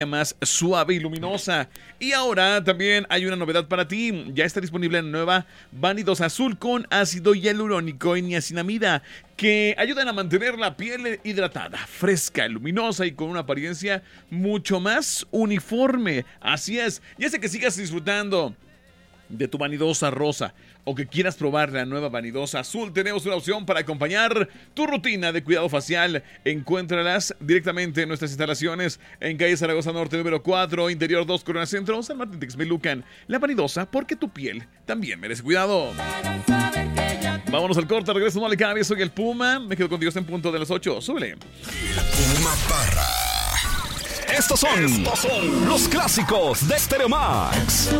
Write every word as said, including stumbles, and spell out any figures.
más suave y luminosa. Y ahora también hay una novedad para ti. Ya está disponible la nueva Vanidosa Azul con ácido hialurónico y niacinamida, que ayudan a mantener la piel hidratada, fresca, luminosa y con una apariencia mucho más uniforme. Así es, ya sé que sigas disfrutando de tu vanidosa rosa o que quieras probar la nueva vanidosa azul, tenemos una opción para acompañar tu rutina de cuidado facial. Encuéntralas directamente en nuestras instalaciones en calle Zaragoza Norte número cuatro, Interior dos, Corona Centro, San Martín Texmelucan. La vanidosa, porque tu piel también merece cuidado. Vámonos al corte, regreso, no le cambie, soy el Puma, me quedo contigo hasta en punto de las ocho, súbele. El Puma Parra. Estos son, Estos son los clásicos de Stereo Max.